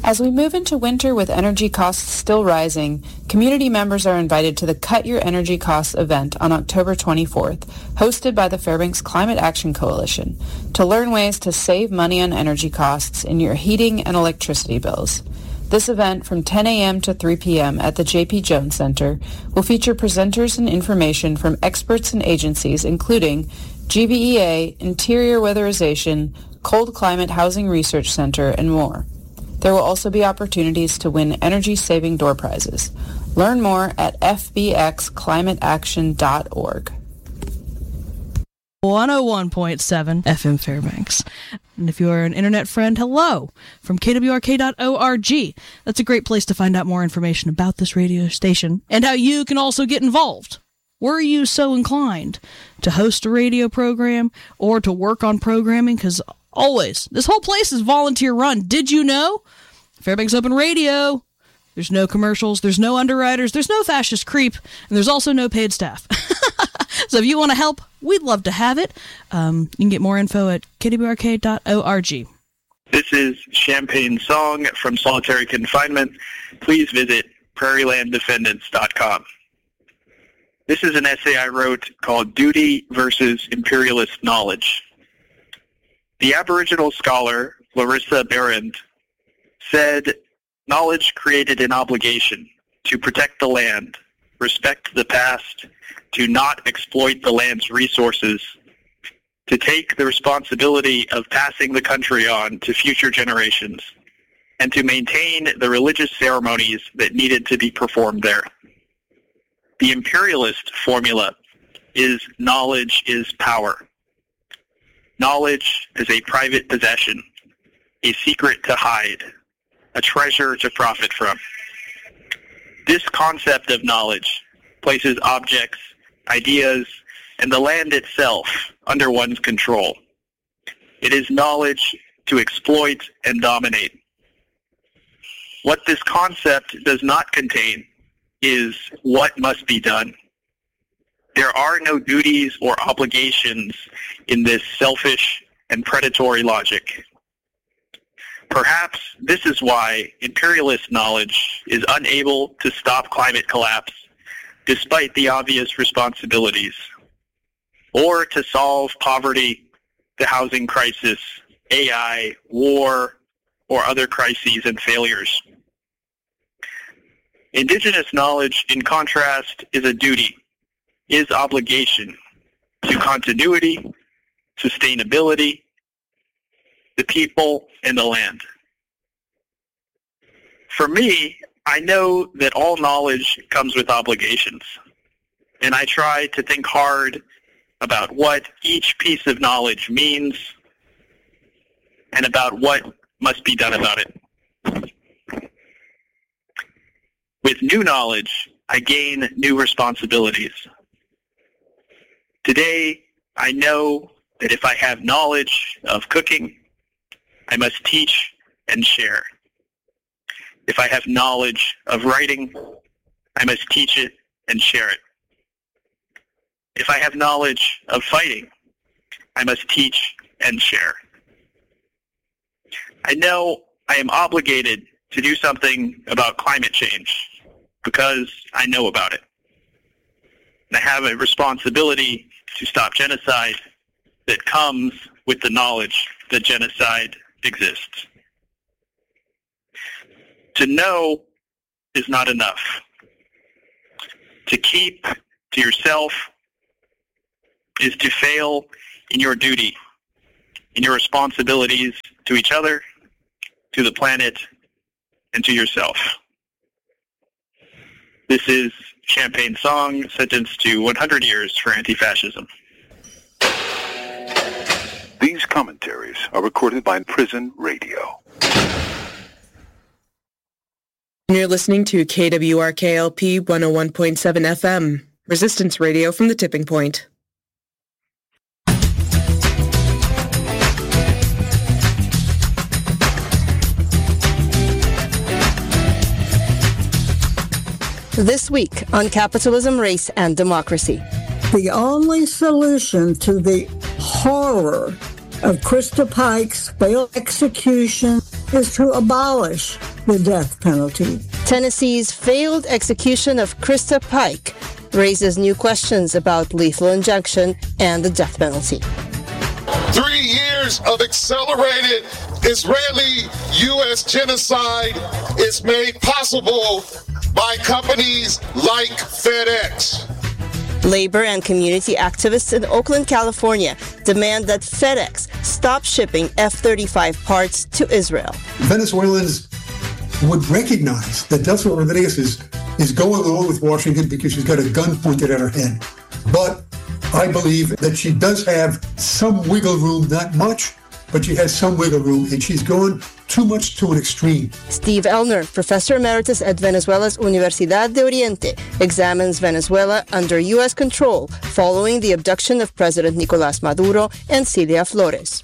As we move into winter with energy costs still rising, community members are invited to the Cut Your Energy Costs event on October 24th, hosted by the Fairbanks Climate Action Coalition, to learn ways to save money on energy costs in your heating and electricity bills. This event from 10 a.m. to 3 p.m. at the J.P. Jones Center will feature presenters and information from experts and agencies including GBEA, Interior Weatherization, Cold Climate Housing Research Center, and more. There will also be opportunities to win energy-saving door prizes. Learn more at fbxclimateaction.org. 101.7 FM Fairbanks. And if you are an internet friend, hello from kwrk.org. That's a great place to find out more information about this radio station and how you can also get involved. Were you so inclined to host a radio program or to work on programming? Because always, this whole place is volunteer run. Did you know? Fairbanks Open Radio. There's no commercials, there's no underwriters, there's no fascist creep, and there's also no paid staff. So if you want to help, we'd love to have it. You can get more info at kwrk.org. This is Champagne Song from Solitary Confinement. Please visit prairielanddefendants.com. This is an essay I wrote called Duty versus Imperialist Knowledge. The Aboriginal scholar Larissa Behrendt said, knowledge created an obligation to protect the land, respect the past, to not exploit the land's resources, to take the responsibility of passing the country on to future generations, and to maintain the religious ceremonies that needed to be performed there. The imperialist formula is knowledge is power. Knowledge is a private possession, a secret to hide, a treasure to profit from. This concept of knowledge places objects, ideas, and the land itself under one's control. It is knowledge to exploit and dominate. What this concept does not contain is what must be done. There are no duties or obligations in this selfish and predatory logic. Perhaps this is why imperialist knowledge is unable to stop climate collapse despite the obvious responsibilities, or to solve poverty, the housing crisis, AI, war, or other crises and failures. Indigenous knowledge, in contrast, is a duty, is obligation to continuity, sustainability, the people, and the land. For me, I know that all knowledge comes with obligations, and I try to think hard about what each piece of knowledge means and about what must be done about it. With new knowledge, I gain new responsibilities. Today, I know that if I have knowledge of cooking, I must teach and share. If I have knowledge of writing, I must teach it and share it. If I have knowledge of fighting, I must teach and share. I know I am obligated to do something about climate change because I know about it. And I have a responsibility to stop genocide that comes with the knowledge that genocide exists. To know is not enough. To keep to yourself is to fail in your duty, in your responsibilities to each other, to the planet, and to yourself. This is Champagne Song, sentenced to 100 years for anti-fascism. These commentaries are recorded by Prison Radio. You're listening to KWRK-LP 101.7 FM, Resistance Radio from the Tipping Point. This week on Capitalism, Race, and Democracy. The only solution to the horror of Krista Pike's failed execution is to abolish the death penalty. Tennessee's failed execution of Krista Pike raises new questions about lethal injection and the death penalty. 3 years of accelerated Israeli-U.S. genocide is made possible by companies like FedEx. Labor and community activists in Oakland, California demand that FedEx stop shipping F-35 parts to Israel. Venezuelans would recognize that Delcy Rodriguez is going along with Washington because she's got a gun pointed at her head. But I believe that she does have some wiggle room, not much, but she has some wiggle room, and she's going too much to an extreme. Steve Elner, Professor Emeritus at Venezuela's Universidad de Oriente, examines Venezuela under U.S. control following the abduction of President Nicolás Maduro and Cilia Flores.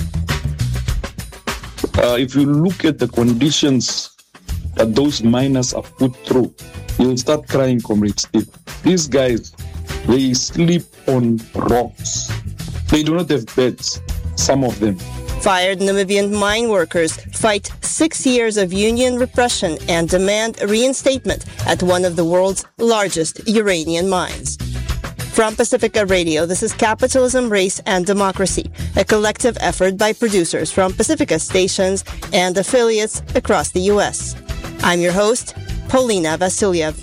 If you look at the conditions that those miners are put through, you'll start crying, Comrade Steve. These guys, they sleep on rocks. They do not have beds, some of them. Fired Namibian mine workers fight 6 years of union repression and demand reinstatement at one of the world's largest uranium mines. From Pacifica Radio, this is Capitalism, Race, and Democracy, a collective effort by producers from Pacifica stations and affiliates across the U.S. I'm your host, Paulina Vasiliev.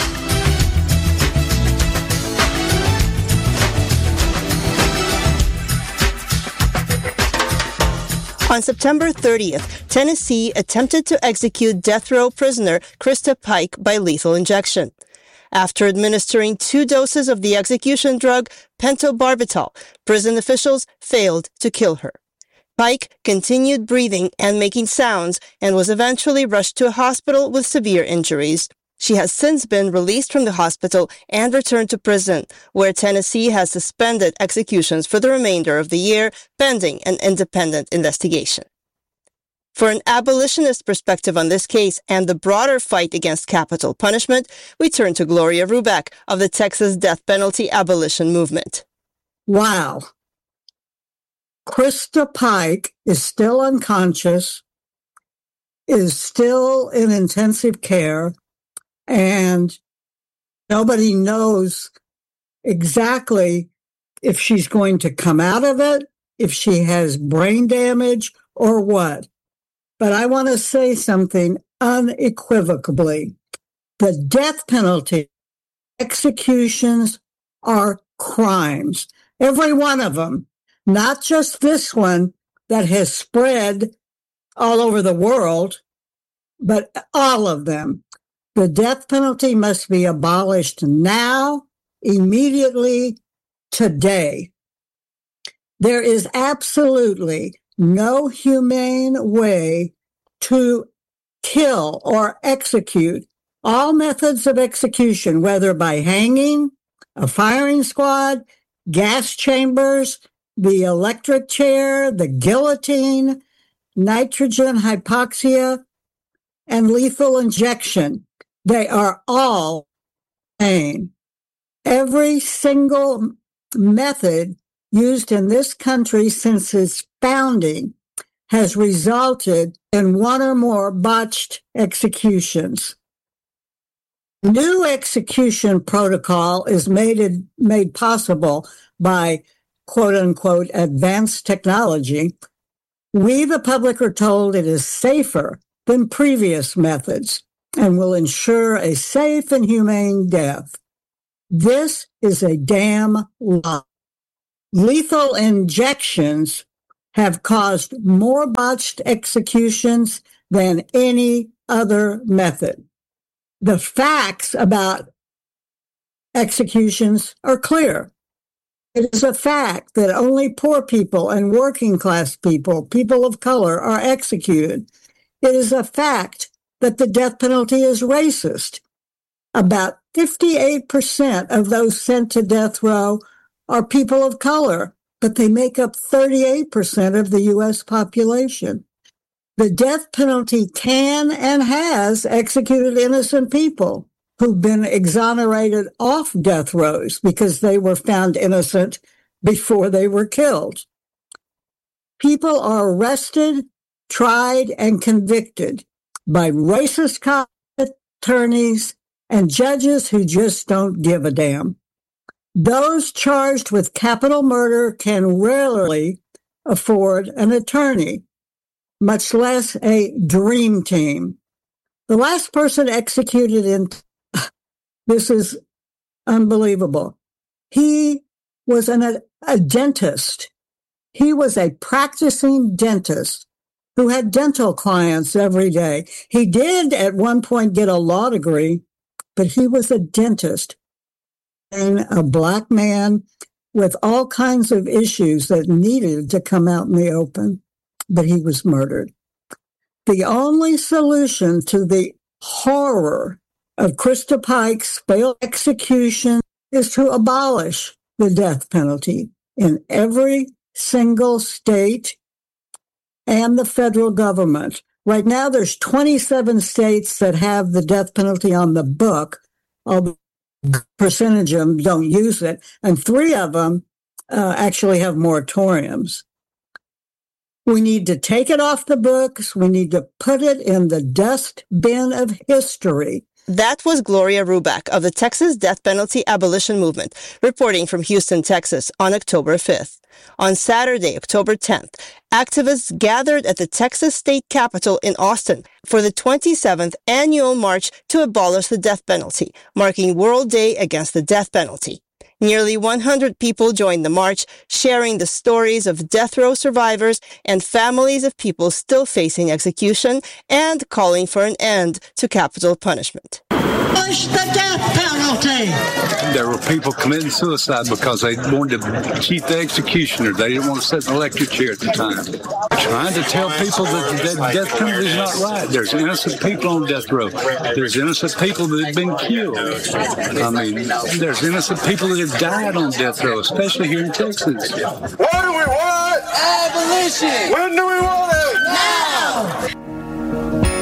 On September 30th, Tennessee attempted to execute death row prisoner Krista Pike by lethal injection. After administering 2 doses of the execution drug pentobarbital, prison officials failed to kill her. Pike continued breathing and making sounds and was eventually rushed to a hospital with severe injuries. She has since been released from the hospital and returned to prison, where Tennessee has suspended executions for the remainder of the year, pending an independent investigation. For an abolitionist perspective on this case and the broader fight against capital punishment, we turn to Gloria Ruback of the Texas Death Penalty Abolition Movement. Wow. Krista Pike is still unconscious, is still in intensive care, and nobody knows exactly if she's going to come out of it, if she has brain damage, or what. But I want to say something unequivocally. The death penalty, executions are crimes. Every one of them, not just this one that has spread all over the world, but all of them. The death penalty must be abolished now, immediately, today. There is absolutely no humane way to kill or execute. All methods of execution, whether by hanging, a firing squad, gas chambers, the electric chair, the guillotine, nitrogen hypoxia, and lethal injection. They are all insane. Every single method used in this country since its founding has resulted in one or more botched executions. New execution protocol is made possible by quote-unquote advanced technology. We, the public, are told it is safer than previous methods and will ensure a safe and humane death. This is a damn lie. Lethal injections have caused more botched executions than any other method. The facts about executions are clear. It is a fact that only poor people and working class people, people of color, are executed. It is a fact that the death penalty is racist. About 58% of those sent to death row are people of color, but they make up 38% of the U.S. population. The death penalty can and has executed innocent people who've been exonerated off death rows because they were found innocent before they were killed. people are arrested, tried, and convicted by racist cop attorneys and judges who just don't give a damn. Those charged with capital murder can rarely afford an attorney, much less a dream team. The last person executed this is unbelievable. He was a dentist. He was a practicing dentist who had dental clients every day. He did at one point get a law degree, but he was a dentist and a black man with all kinds of issues that needed to come out in the open, but he was murdered. The only solution to the horror of Krista Pike's failed execution is to abolish the death penalty in every single state and the federal government. Right now, there's 27 states that have the death penalty on the book. A percentage of them don't use it, and 3 of them actually have moratoriums. We need to take it off the books. We need to put it in the dustbin of history. That was Gloria Ruback of the Texas Death Penalty Abolition Movement, reporting from Houston, Texas, on October 5th. On Saturday, October 10th, activists gathered at the Texas State Capitol in Austin for the 27th annual march to abolish the death penalty, marking World Day Against the Death Penalty. Nearly 100 people joined the march, sharing the stories of death row survivors and families of people still facing execution and calling for an end to capital punishment. Push the death penalty! There were people committing suicide because they wanted to keep the executioner. They didn't want to sit in the electric chair at the time. Trying to tell people that death penalty is not right. There's innocent people on death row. There's innocent people that have been killed. I mean, there's innocent people that have died on death row, especially here in Texas. What do we want? Abolition! When do we want